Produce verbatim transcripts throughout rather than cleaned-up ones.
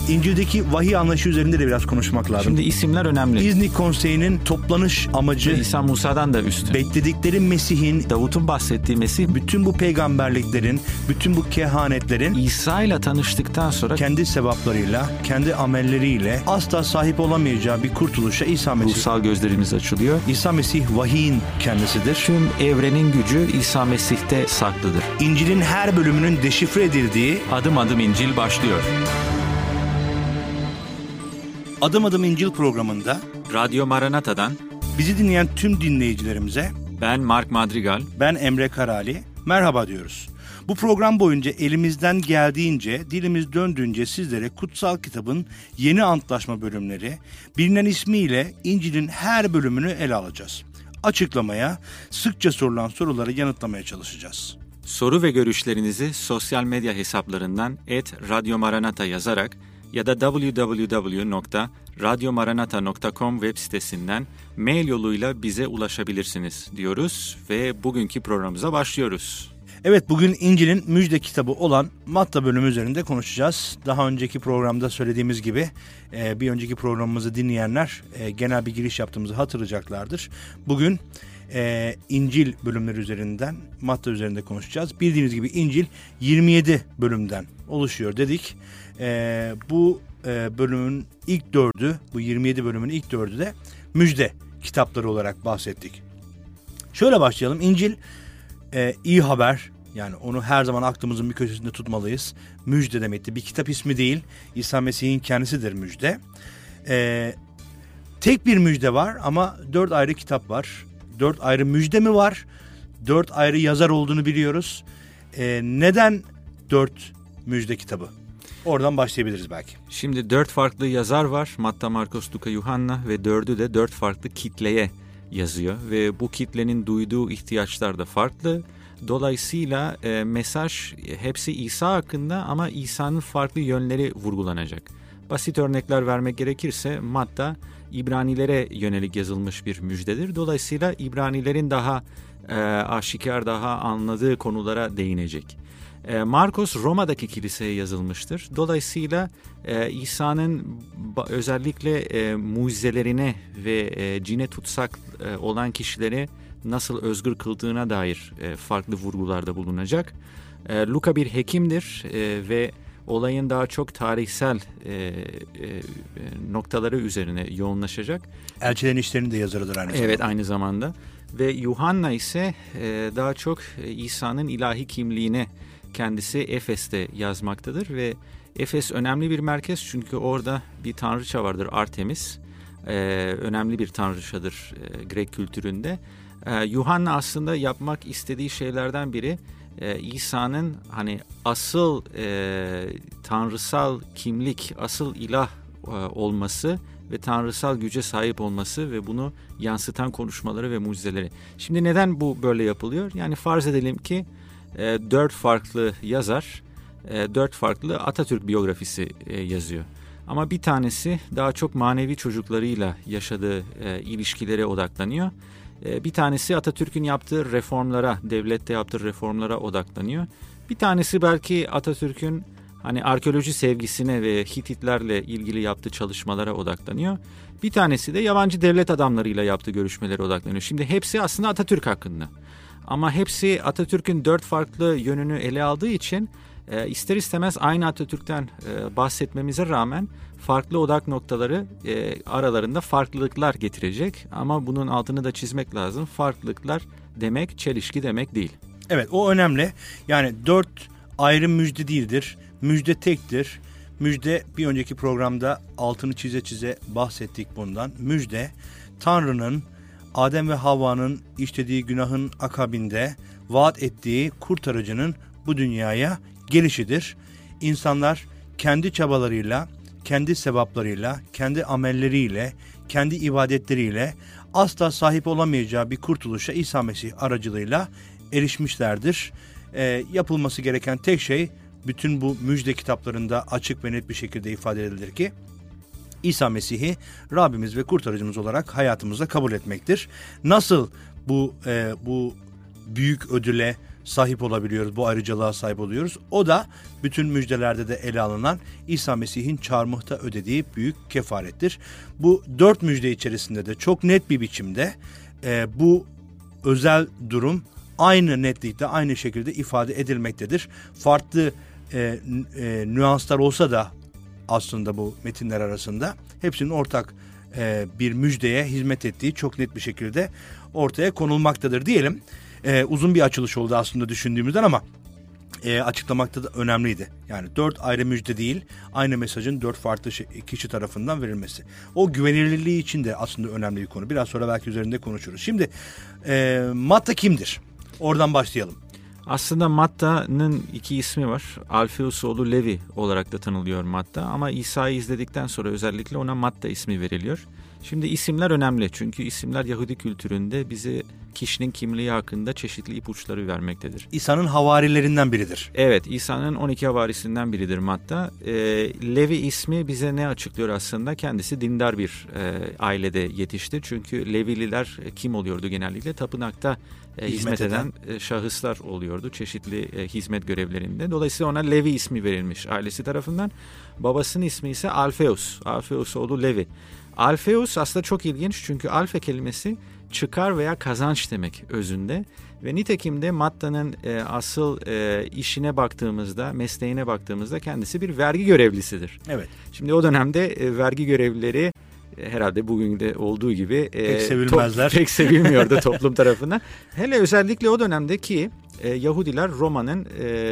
İncil'deki vahiy anlayışı üzerinde de biraz konuşmak lazım. Şimdi isimler önemli. İznik Konseyi'nin toplanış amacı, İsa Musa'dan da üstün. bekledikleri Mesih'in, Davut'un bahsettiği Mesih, bütün bu peygamberliklerin, bütün bu kehanetlerin İsa ile tanıştıktan sonra kendi sevaplarıyla, kendi amelleriyle asla sahip olamayacağı bir kurtuluşa İsa Mesih. ruhsal gözlerimiz açılıyor. İsa Mesih vahiyin kendisidir. Tüm evrenin gücü İsa Mesih'te saklıdır. İncil'in her bölümünün deşifre edildiği Adım adım İncil başlıyor. Adım Adım İncil programında Radyo Maranata'dan bizi dinleyen tüm dinleyicilerimize ben Mark Madrigal, ben Emre Karali, merhaba diyoruz. Bu program boyunca elimizden geldiğince, dilimiz döndüğünce sizlere kutsal kitabın yeni antlaşma bölümleri, bilinen ismiyle İncil'in her bölümünü ele alacağız. Açıklamaya, sıkça sorulan soruları yanıtlamaya çalışacağız. Soru ve görüşlerinizi sosyal medya hesaplarından et radyo maranata yazarak ya da double-u double-u double-u nokta radyo maranata nokta com web sitesinden mail yoluyla bize ulaşabilirsiniz diyoruz ve bugünkü programımıza başlıyoruz. Evet, bugün İncil'in müjde kitabı olan Matta bölümü üzerinde konuşacağız. Daha önceki programda söylediğimiz gibi bir önceki programımızı dinleyenler genel bir giriş yaptığımızı hatırlayacaklardır. Bugün İncil bölümleri üzerinden, Matta üzerinde konuşacağız. Bildiğiniz gibi İncil yirmi yedi bölümden oluşuyor dedik. Bu bölümün ilk dördü, bu yirmi yedi bölümün ilk dördü de müjde kitapları olarak bahsettik. Şöyle başlayalım. İncil Ee, iyi haber, yani onu her zaman aklımızın bir köşesinde tutmalıyız. Müjde demekti. Bir kitap ismi değil. İsa Mesih'in kendisidir müjde. Ee, tek bir müjde var ama dört ayrı kitap var. Dört ayrı müjde mi var? Dört ayrı yazar olduğunu biliyoruz. Ee, neden dört müjde kitabı? Oradan başlayabiliriz belki. Şimdi dört farklı yazar var. Matta, Markos, Luka, Yuhanna ve dördü de dört farklı kitleye yazıyor ve bu kitlenin duyduğu ihtiyaçlar da farklı. Dolayısıyla e, mesaj hepsi İsa hakkında ama İsa'nın farklı yönleri vurgulanacak. Basit örnekler vermek gerekirse Matta İbranilere yönelik yazılmış bir müjdedir. Dolayısıyla İbranilerin daha e, aşikar, daha anladığı konulara değinecek. E, Markos Roma'daki kiliseye yazılmıştır. Dolayısıyla e, İsa'nın ba- özellikle e, mucizelerine ve e, cine tutsak e, olan kişileri nasıl özgür kıldığına dair e, farklı vurgularda bulunacak. E, Luka bir hekimdir e, ve olayın daha çok tarihsel e, e, noktaları üzerine yoğunlaşacak. Elçilerin işlerinin de yazarıdır aynı zamanda. Evet, aynı zamanda. Ve Yuhanna ise e, daha çok e, İsa'nın ilahi kimliğine kendisi Efes'te yazmaktadır ve Efes önemli bir merkez çünkü orada bir tanrıça vardır, Artemis. Ee, önemli bir tanrıçadır e, Grek kültüründe. Ee, Yuhanna aslında yapmak istediği şeylerden biri e, İsa'nın hani asıl e, tanrısal kimlik, asıl ilah e, olması ve tanrısal güce sahip olması ve bunu yansıtan konuşmaları ve mucizeleri. Şimdi neden bu böyle yapılıyor? Yani farz edelim ki E, dört farklı yazar, e, dört farklı Atatürk biyografisi e, yazıyor. Ama bir tanesi daha çok manevi çocuklarıyla yaşadığı e, ilişkilere odaklanıyor. E, bir tanesi Atatürk'ün yaptığı reformlara, devlette yaptığı reformlara odaklanıyor. Bir tanesi belki Atatürk'ün hani arkeoloji sevgisine ve Hititlerle ilgili yaptığı çalışmalara odaklanıyor. Bir tanesi de yabancı devlet adamlarıyla yaptığı görüşmelere odaklanıyor. Şimdi hepsi aslında Atatürk hakkında. Ama hepsi Atatürk'ün dört farklı yönünü ele aldığı için e, ister istemez aynı Atatürk'ten e, bahsetmemize rağmen farklı odak noktaları e, aralarında farklılıklar getirecek. Ama bunun altını da çizmek lazım. Farklılıklar demek çelişki demek değil. Evet, o önemli. Yani dört ayrı müjde değildir. Müjde tektir. Müjde, bir önceki programda altını çize çize bahsettik bundan. Müjde Tanrı'nın Adem ve Havva'nın işlediği günahın akabinde vaat ettiği kurtarıcının bu dünyaya gelişidir. İnsanlar kendi çabalarıyla, kendi sevaplarıyla, kendi amelleriyle, kendi ibadetleriyle asla sahip olamayacağı bir kurtuluşa İsa Mesih aracılığıyla erişmişlerdir. E, yapılması gereken tek şey, bütün bu müjde kitaplarında açık ve net bir şekilde ifade edilir ki, İsa Mesih'i Rabbimiz ve kurtarıcımız olarak hayatımızda kabul etmektir. Nasıl bu e, bu büyük ödüle sahip olabiliyoruz, bu ayrıcalığa sahip oluyoruz. O da bütün müjdelerde de ele alınan İsa Mesih'in çarmıhta ödediği büyük kefarettir. Bu dört müjde içerisinde de çok net bir biçimde e, bu özel durum aynı netlikte, aynı şekilde ifade edilmektedir. Farklı e, e, nüanslar olsa da aslında bu metinler arasında hepsinin ortak e, bir müjdeye hizmet ettiği çok net bir şekilde ortaya konulmaktadır diyelim. E, uzun bir açılış oldu aslında düşündüğümüzden ama e, açıklamakta da önemliydi. Yani dört ayrı müjde değil, aynı mesajın dört farklı kişi tarafından verilmesi. O güvenilirliği için de aslında önemli bir konu. Biraz sonra belki üzerinde konuşuruz. Şimdi e, Matta kimdir? Oradan başlayalım. Aslında Matta'nın iki ismi var. Alfeus oğlu Levi olarak da tanılıyor Matta. Ama İsa'yı izledikten sonra özellikle ona Matta ismi veriliyor. Şimdi isimler önemli. Çünkü isimler Yahudi kültüründe bize kişinin kimliği hakkında çeşitli ipuçları vermektedir. İsa'nın havarilerinden biridir. Evet, İsa'nın on iki havarisinden biridir Matta. E, Levi ismi bize ne açıklıyor aslında? Kendisi dindar bir e, ailede yetişti. Çünkü Levililer kim oluyordu genellikle? Tapınakta e, hizmet, hizmet eden e, şahıslar oluyordu çeşitli e, hizmet görevlerinde. Dolayısıyla ona Levi ismi verilmiş ailesi tarafından. Babasının ismi ise Alfeus. Alfeus oğlu Levi. Alfeus aslında çok ilginç çünkü alfe kelimesi çıkar veya kazanç demek özünde ve nitekim de Matta'nın e, asıl e, işine baktığımızda, mesleğine baktığımızda kendisi bir vergi görevlisidir. Evet. Şimdi o dönemde e, vergi görevlileri e, herhalde bugün de olduğu gibi e, pek sevilmezler. To- pek sevilmiyordu toplum tarafından. Hele özellikle o dönemdeki e, Yahudiler Roma'nın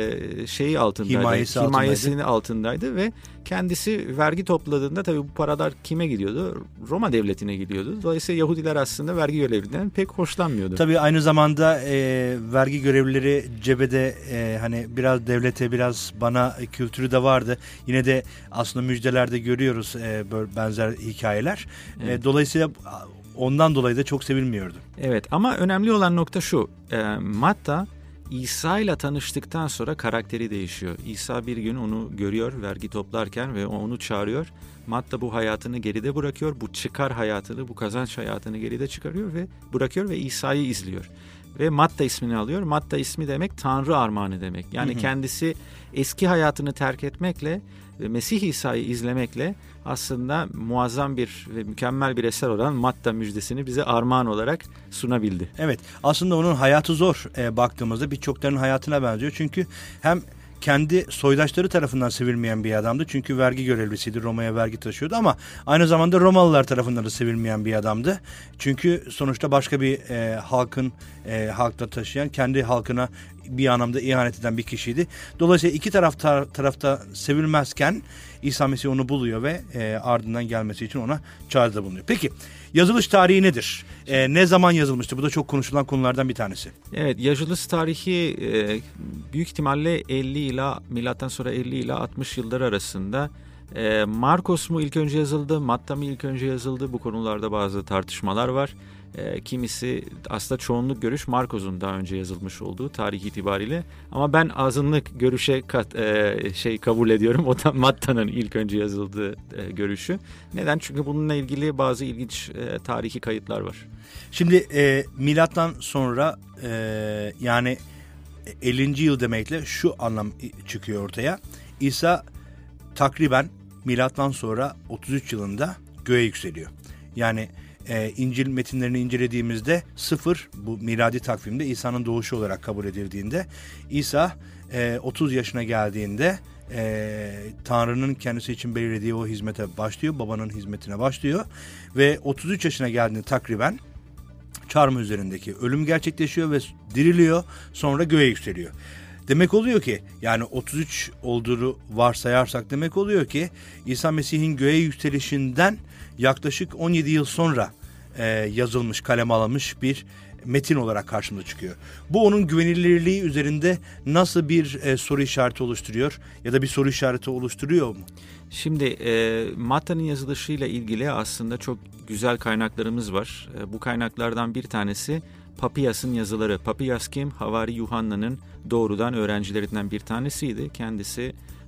e, şeyi altındaydı, himayesi himayesinin altındaydı. altındaydı ve kendisi vergi topladığında tabii bu paralar kime gidiyordu? Roma devletine gidiyordu. Dolayısıyla Yahudiler aslında vergi görevlilerinden pek hoşlanmıyordu. Tabii aynı zamanda e, vergi görevlileri cebede e, hani biraz devlete biraz bana kültürü de vardı. Yine de aslında müjdelerde görüyoruz e, böyle benzer hikayeler. Evet. E, dolayısıyla ondan dolayı da çok sevilmiyordu. Evet ama önemli olan nokta şu. E, Matta İsa ile tanıştıktan sonra karakteri değişiyor. İsa bir gün onu görüyor vergi toplarken ve onu çağırıyor. Matta bu hayatını geride bırakıyor. Bu çıkar hayatını, bu kazanç hayatını geride çıkarıyor ve bırakıyor ve İsa'yı izliyor. Ve Matta ismini alıyor. Matta ismi demek Tanrı armağanı demek. Yani hı hı. kendisi eski hayatını terk etmekle ve Mesih İsa'yı izlemekle aslında muazzam bir ve mükemmel bir eser olan Matta müjdesini bize armağan olarak sunabildi. Evet, aslında onun hayatı zor e, baktığımızda birçoklarının hayatına benziyor. Çünkü hem kendi soydaşları tarafından sevilmeyen bir adamdı. Çünkü vergi görevlisiydi, Roma'ya vergi taşıyordu ama aynı zamanda Romalılar tarafından da sevilmeyen bir adamdı. Çünkü sonuçta başka bir e, halkın e, halkta taşıyan, kendi halkına bir anlamda ihanet eden bir kişiydi. Dolayısıyla iki taraf tar- tarafta sevilmezken İsa Mesih onu buluyor ve e, ardından gelmesi için ona çağrıda bulunuyor. Peki yazılış tarihi nedir? E, ne zaman yazılmıştı? Bu da çok konuşulan konulardan bir tanesi. Evet, yazılış tarihi e, büyük ihtimalle elli ila milattan sonra elli ila altmış yıllar arasında. E, Markos mu ilk önce yazıldı, Matta mı ilk önce yazıldı? Bu konularda bazı tartışmalar var. E, kimisi aslında çoğunluk görüş Markos'un daha önce yazılmış olduğu tarih itibariyle. Ama ben azınlık görüşe kat, e, şey kabul ediyorum. O da Matta'nın ilk önce yazıldığı e, görüşü. Neden? Çünkü bununla ilgili bazı ilginç e, tarihi kayıtlar var. Şimdi e, milattan sonra e, yani ellinci yıl demekle şu anlam çıkıyor ortaya. İsa takriben milattan sonra otuz üç yılında göğe yükseliyor. Yani e, İncil metinlerini incelediğimizde sıfır bu miladi takvimde İsa'nın doğuşu olarak kabul edildiğinde İsa e, otuz yaşına geldiğinde e, Tanrı'nın kendisi için belirlediği o hizmete başlıyor. Babanın hizmetine başlıyor ve otuz üç yaşına geldiğinde takriben çarmıh üzerindeki ölüm gerçekleşiyor ve diriliyor, sonra göğe yükseliyor. Demek oluyor ki yani otuz üç olduğunu varsayarsak demek oluyor ki İsa Mesih'in göğe yükselişinden yaklaşık on yedi yıl sonra e, yazılmış, kaleme alınmış bir metin olarak karşımıza çıkıyor. Bu onun güvenilirliği üzerinde nasıl bir e, soru işareti oluşturuyor ya da bir soru işareti oluşturuyor mu? Şimdi e, Matta'nın yazılışıyla ilgili aslında çok güzel kaynaklarımız var. E, bu kaynaklardan bir tanesi Papiyas'ın yazıları. Papiyas kim? Havari Yuhanna'nın doğrudan öğrencilerinden bir tanesiydi. Kendisi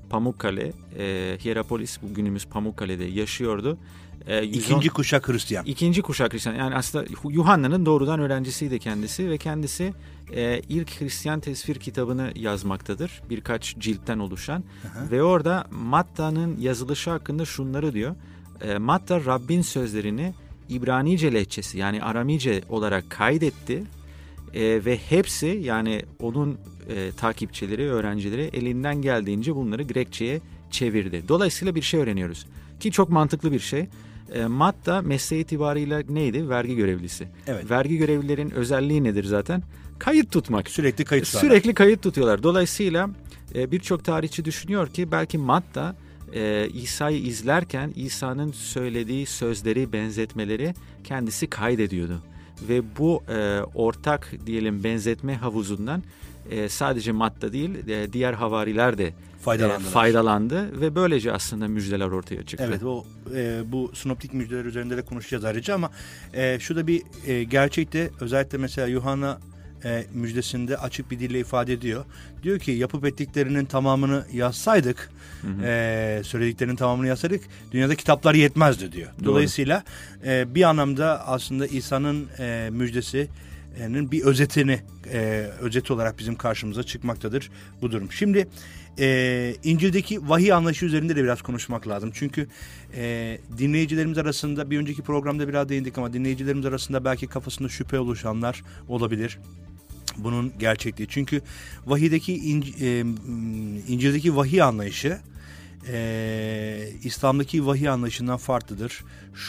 Pamukkale, e, Hierapolis, bugünümüz Pamukkale'de yaşıyordu. E, yüz on İkinci kuşak Hristiyan. İkinci kuşak Hristiyan. Yani aslında Yuhanna'nın doğrudan öğrencisiydi kendisi ve kendisi e, ilk Hristiyan tesvir kitabını yazmaktadır. Birkaç ciltten oluşan. Aha. Ve orada Matta'nın yazılışı hakkında şunları diyor. E, Matta Rabbin sözlerini İbranice lehçesi yani Aramice olarak kaydetti. E, ve hepsi yani onun e, takipçileri, öğrencileri elinden geldiğince bunları Grekçe'ye çevirdi. Dolayısıyla bir şey öğreniyoruz. Ki çok mantıklı bir şey. E, Matta mesleği itibarıyla neydi? Vergi görevlisi. Evet. Vergi görevlilerin özelliği nedir zaten? Kayıt tutmak. Sürekli kayıt tutarlar. Sürekli kayıt tutuyorlar. Dolayısıyla e, birçok tarihçi düşünüyor ki belki Matta e, İsa'yı izlerken İsa'nın söylediği sözleri, benzetmeleri kendisi kaydediyordu. Ve bu e, ortak diyelim benzetme havuzundan e, sadece Matta değil e, diğer havariler de e, faydalandı ve böylece aslında müjdeler ortaya çıktı. Evet, o e, bu sinoptik müjdeler üzerinde de konuşacağız ayrıca ama e, şu da bir e, gerçekte özellikle mesela Yuhanna e, müjdesinde açık bir dille ifade ediyor. Diyor ki yapıp ettiklerinin tamamını yazsaydık, hı hı. E, söylediklerinin tamamını yazsaydık dünyada kitaplar yetmezdi diyor. Doğru. Dolayısıyla e, bir anlamda aslında İsa'nın e, müjdesinin bir özetini e, özeti olarak bizim karşımıza çıkmaktadır bu durum. Şimdi e, İncil'deki vahiy anlayışı üzerinde de biraz konuşmak lazım. Çünkü e, dinleyicilerimiz arasında bir önceki programda biraz değindik ama dinleyicilerimiz arasında belki kafasında şüphe oluşanlar olabilir. Bunun gerçekliği. Çünkü vahiydeki İnc- e, İncil'deki vahiy anlayışı e, İslam'daki vahiy anlayışından farklıdır.